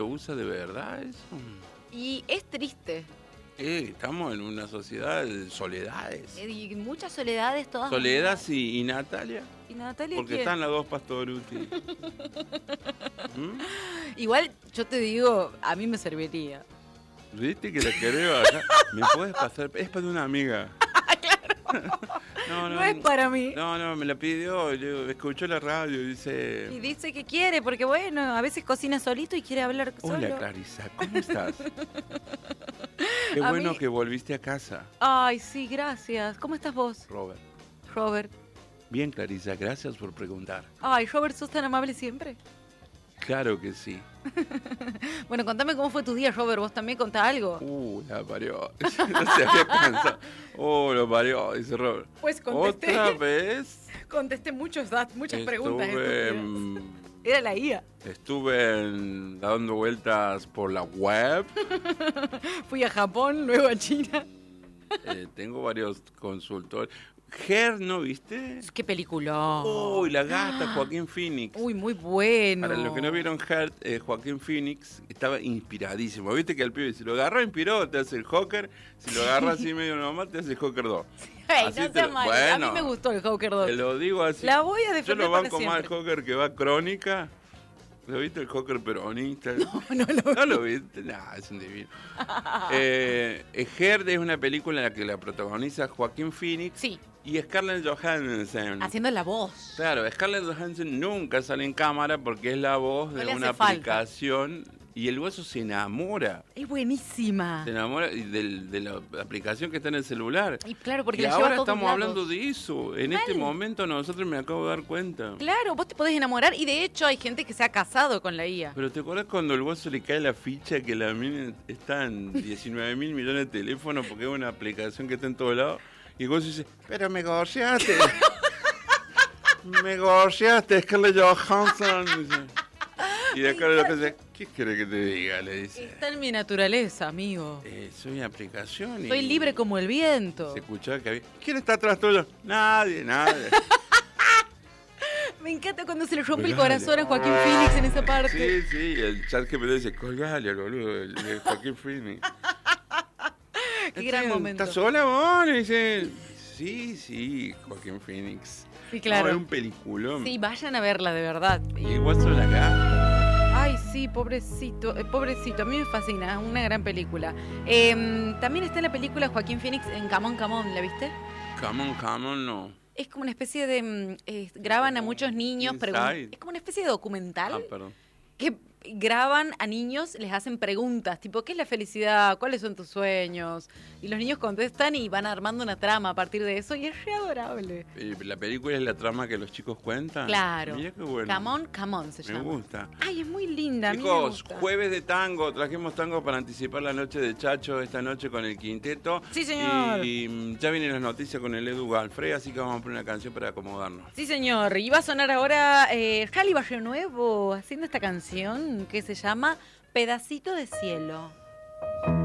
¿Lo usa de verdad eso? Y es triste. Estamos en una sociedad de soledades. Y muchas soledades todas. Soledad y Natalia. ¿Y Natalia Porque quién? están las dos Pastoruti. Igual, yo te digo, a mí me serviría. ¿Viste que la querés acá? ¿Me puedes pasar? Es para una amiga. No es para mí. No, me la pidió, escuchó la radio y dice... Y dice que quiere, porque bueno, a veces cocina solito y quiere hablar solo. Hola Clarisa, ¿cómo estás? Qué bueno que volviste a casa. Ay, sí, gracias. ¿Cómo estás vos? Robert. Bien, Clarisa, gracias por preguntar. Ay, Robert, ¿sos tan amable siempre? Claro que sí. Bueno, contame cómo fue tu día, Robert. ¿Vos también contá algo? La parió. No se había cansado. Lo parió, dice Robert. Pues contesté. ¿Otra vez? Contesté muchas preguntas. Era la IA. Estuve dando vueltas por la web. Fui a Japón, luego a China. Tengo varios consultores. Her, ¿no viste? ¡Qué película! Uy, la gata, Joaquín Phoenix. Uy, muy bueno. Para los que no vieron Her, Joaquín Phoenix estaba inspiradísimo. Viste que el pibe, si lo agarró inspiró, te hace el Joker. Si lo agarra así medio normal, te hace el Joker 2. Hey, no seas mal. Bueno, a mí me gustó el Joker 2. Te lo digo así. La voy a defender. Yo lo banco más el Joker que va Crónica. ¿Lo viste el Joker peronista? No lo viste. Nah, es un divino. Her es una película en la que la protagoniza Joaquín Phoenix. Sí. Y Scarlett Johansson. Haciendo la voz. Claro, Scarlett Johansson nunca sale en cámara porque es la voz de una aplicación. Y el hueso se enamora. Es buenísima. Se enamora de la aplicación que está en el celular. Y claro, porque y la lleva a ahora todos estamos lados. hablando de eso. En este momento nosotros me acabo de dar cuenta. Claro, vos te podés enamorar y de hecho hay gente que se ha casado con la IA. Pero ¿te acuerdas cuando el hueso le cae la ficha que la mina está en 19 mil millones de teléfonos porque es una aplicación que está en todos lados? Y vos dices, pero me gorceaste. Me gorceaste, Scarlett Johansson. Y de acá le dice, ¿qué quiere que te diga? Le dice. Está en mi naturaleza, amigo. Soy aplicación. Soy libre como el viento. Se escuchaba que había... ¿Quién está atrás tuyo? Nadie. Me encanta cuando se le rompe el corazón a Joaquín Phoenix en esa parte. Sí, el chat que me dice, colgale, boludo, el Joaquín Phoenix. Qué gran momento. ¿Estás sola vos? Le dice, sí, Joaquín Phoenix. Sí, claro. Es un peliculón. Sí, vayan a verla, de verdad. Y Guaso la gata. Ay, sí, pobrecito, a mí me fascina, es una gran película. También está en la película Joaquín Phoenix en Come On, Come On, ¿la viste? Come On, no. Es como una especie de... graban a muchos niños, es como una especie de documental. Perdón. Que graban a niños, les hacen preguntas, tipo, ¿qué es la felicidad? ¿Cuáles son tus sueños? Y los niños contestan y van armando una trama a partir de eso y es re adorable. ¿La película es la trama que los chicos cuentan? Claro. Mira qué bueno. Come On se llama. Me gusta. Ay, es muy linda. Chicos, jueves de tango, trajimos tango para anticipar la noche de Chacho esta noche con el quinteto. Sí, señor. Y ya vienen las noticias con el Edu Galfrey, así que vamos a poner una canción para acomodarnos. Sí, señor. Y va a sonar ahora Jali Barrio Nuevo haciendo esta canción que se llama Pedacito de Cielo.